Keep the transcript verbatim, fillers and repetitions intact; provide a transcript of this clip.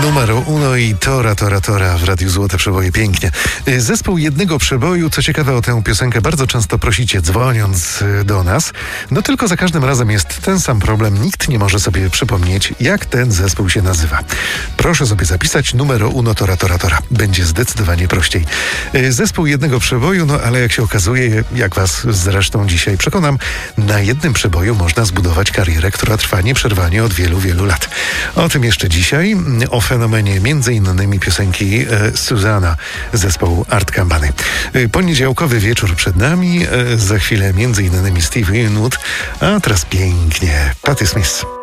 Numero uno i tora, tora, tora w Radiu Złote Przeboje. Pięknie. Zespół jednego przeboju, co ciekawe, o tę piosenkę bardzo często prosicie, dzwoniąc do nas. No tylko za każdym razem jest ten sam problem. Nikt nie może sobie przypomnieć, jak ten zespół się nazywa. Proszę sobie zapisać numero uno, tora, tora, tora. Będzie zdecydowanie prościej. Zespół jednego przeboju, no ale jak się okazuje, jak was zresztą dzisiaj przekonam, na jednym przeboju można zbudować karierę, która trwa nieprzerwanie od wielu, wielu lat. O tym jeszcze dzisiaj. O fenomenie między innymi piosenki e, Susanna zespołu Art Campany. E, poniedziałkowy wieczór przed nami, e, za chwilę między innymi Steve Winwood, a teraz pięknie Patti Smith.